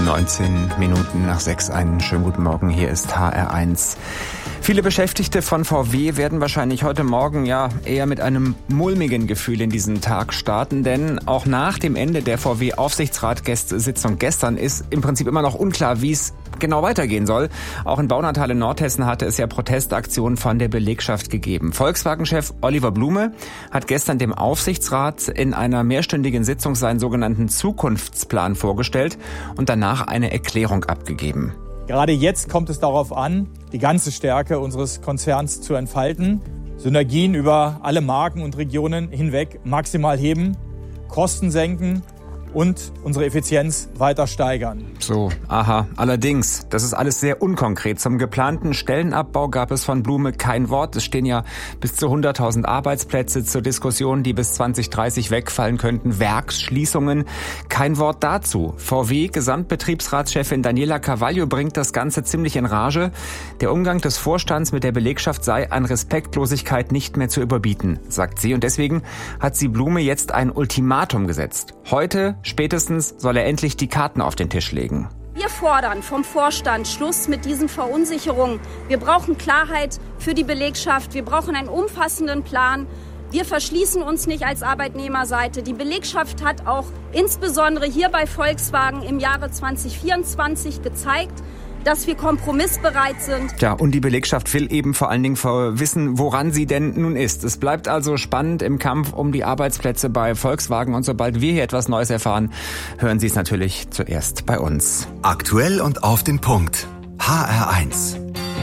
6:19, einen schönen guten Morgen, hier ist HR1. Viele Beschäftigte von VW werden wahrscheinlich heute Morgen eher mit einem mulmigen Gefühl in diesen Tag starten, denn auch nach dem Ende der VW-Aufsichtsratssitzung gestern ist im Prinzip immer noch unklar, wie es genau weitergehen soll. Auch in Baunatal in Nordhessen hatte es ja Protestaktionen von der Belegschaft gegeben. Volkswagen-Chef Oliver Blume hat gestern dem Aufsichtsrat in einer mehrstündigen Sitzung seinen sogenannten Zukunftsplan vorgestellt und danach eine Erklärung abgegeben. Gerade jetzt kommt es darauf an, die ganze Stärke unseres Konzerns zu entfalten, Synergien über alle Marken und Regionen hinweg maximal heben, Kosten senken und unsere Effizienz weiter steigern. So, allerdings, das ist alles sehr unkonkret. Zum geplanten Stellenabbau gab es von Blume kein Wort. Es stehen ja bis zu 100.000 Arbeitsplätze zur Diskussion, die bis 2030 wegfallen könnten. Werksschließungen, kein Wort dazu. VW-Gesamtbetriebsratschefin Daniela Carvalho bringt das Ganze ziemlich in Rage. Der Umgang des Vorstands mit der Belegschaft sei an Respektlosigkeit nicht mehr zu überbieten, sagt sie. Und deswegen hat sie Blume jetzt ein Ultimatum gesetzt. Heute spätestens soll er endlich die Karten auf den Tisch legen. Wir fordern vom Vorstand Schluss mit diesen Verunsicherungen. Wir brauchen Klarheit für die Belegschaft. Wir brauchen einen umfassenden Plan. Wir verschließen uns nicht als Arbeitnehmerseite. Die Belegschaft hat auch insbesondere hier bei Volkswagen im Jahre 2024 gezeigt, dass wir kompromissbereit sind. Ja, und die Belegschaft will eben vor allen Dingen wissen, woran sie denn nun ist. Es bleibt also spannend im Kampf um die Arbeitsplätze bei Volkswagen. Und sobald wir hier etwas Neues erfahren, hören Sie es natürlich zuerst bei uns. Aktuell und auf den Punkt. HR1.